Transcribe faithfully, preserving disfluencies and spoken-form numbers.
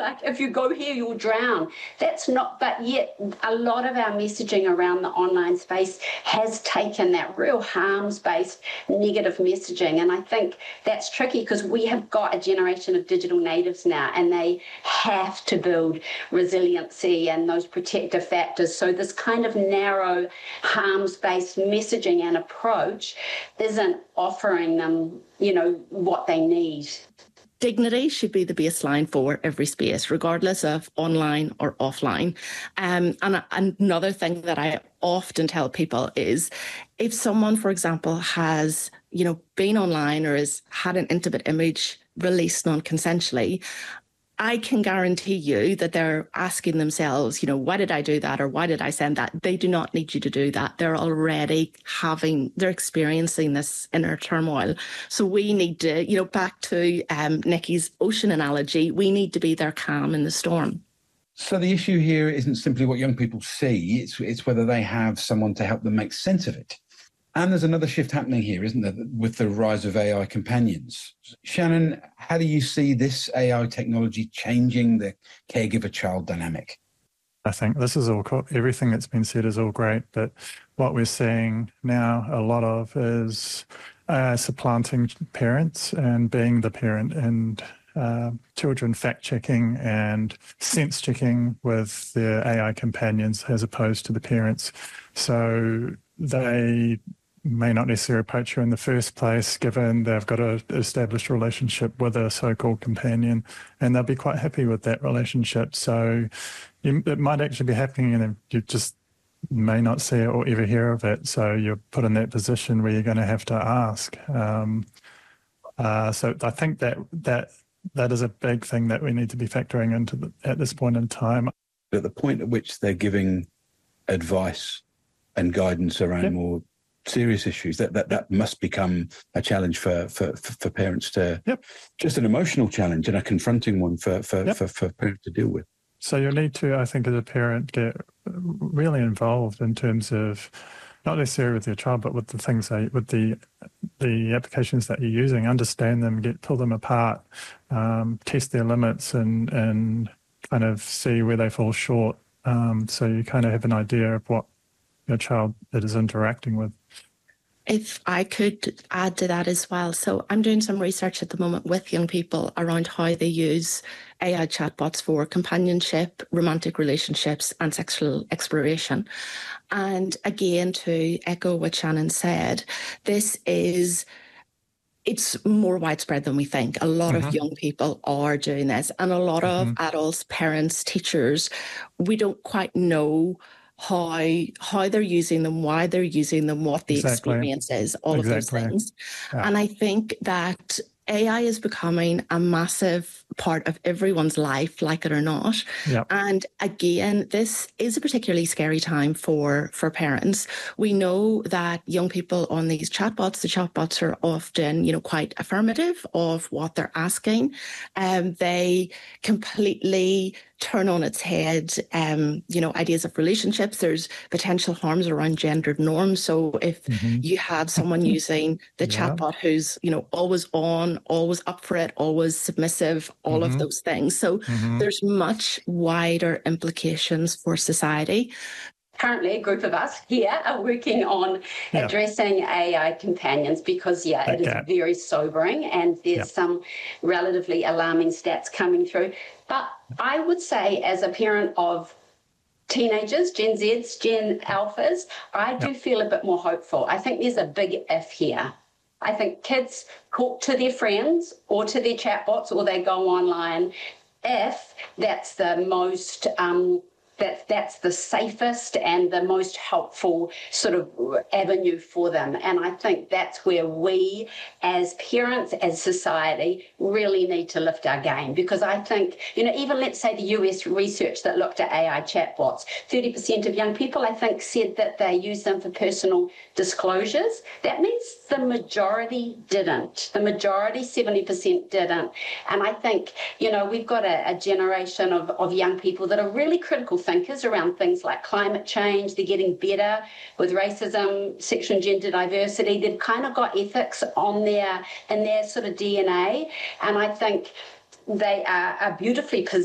like, if you go here, you'll drown. That's not, but yet a lot of our messaging around the online space has taken that real harms-based negative messaging. And I think that's tricky because we have got a generation of digital natives now, and they have to build resiliency and those protective factors. So this kind of narrow harms-based messaging and approach isn't offering them, you know, what they need. Dignity should be the baseline for every space, regardless of online or offline. Um, and another thing that I often tell people is if someone, for example, has, you know, been online or has had an intimate image released non-consensually, I can guarantee you that they're asking themselves, you know, why did I do that? Or why did I send that? They do not need you to do that. They're already having, they're experiencing this inner turmoil. So we need to, you know, back to um, Nikki's ocean analogy, we need to be their calm in the storm. So the issue here isn't simply what young people see, it's, it's whether they have someone to help them make sense of it. And there's another shift happening here, isn't there, with the rise of A I companions. Shannon, how do you see this A I technology changing the caregiver-child dynamic? I think this is all cool. Everything that's been said is all great, but what we're seeing now a lot of is uh, supplanting parents and being the parent, and uh, children fact-checking and sense-checking with their A I companions as opposed to the parents. So they may not necessarily approach you in the first place, given they've got an established relationship with a so-called companion, and they'll be quite happy with that relationship. So you, it might actually be happening, and you just may not see it or ever hear of it. So you're put in that position where you're going to have to ask. Um, uh, so I think that that that is a big thing that we need to be factoring into the, at this point in time. At the point at which they're giving advice and guidance around yep. more serious issues, that, that that must become a challenge for for, for parents to, yep. just an emotional challenge and a confronting one for for, yep. for for parents to deal with. So you need to, I think, as a parent, get really involved in terms of not necessarily with your child, but with the things they, with the the applications that you're using, understand them, get pull them apart, um, test their limits, and and kind of see where they fall short. Um, so you kind of have an idea of what your child that is interacting with. If I could add to that as well. So I'm doing some research at the moment with young people around how they use A I chatbots for companionship, romantic relationships, and sexual exploration. And again, to echo what Shannon said, this is it's more widespread than we think. A lot mm-hmm. of young people are doing this, and a lot mm-hmm. of adults, parents, teachers, we don't quite know how how they're using them, why they're using them, what the exactly. experience is, all exactly. of those things. Yeah. And I think that A I is becoming a massive part of everyone's life, like it or not. Yep. And again, this is a particularly scary time for, for parents. We know that young people on these chatbots, the chatbots are often, you know, quite affirmative of what they're asking. Um, they completely turn on its head, um, you know, ideas of relationships. There's potential harms around gendered norms. So if mm-hmm. you have someone using the yeah. chatbot who's, you know, always on, always up for it, always submissive, all mm-hmm. of those things. So mm-hmm. there's much wider implications for society. Currently, a group of us here are working on yeah. addressing A I companions because, yeah, it okay. is very sobering, and there's yep. some relatively alarming stats coming through. But I would say, as a parent of teenagers, Gen Zs, Gen Alphas, I do yep. feel a bit more hopeful. I think there's a big if here. I think kids talk to their friends or to their chatbots, or they go online if that's the most... Um, That that's the safest and the most helpful sort of avenue for them. And I think that's where we as parents, as society, really need to lift our game. Because I think, you know, even let's say the U S research that looked at A I chatbots, thirty percent of young people, I think, said that they use them for personal disclosures. That means the majority didn't. The majority, seventy percent didn't. And I think, you know, we've got a, a generation of, of young people that are really critical thinkers around things like climate change. They're getting better with racism, sexual and gender diversity. They've kind of got ethics on their in their sort of D N A, and I think they are, are beautifully positioned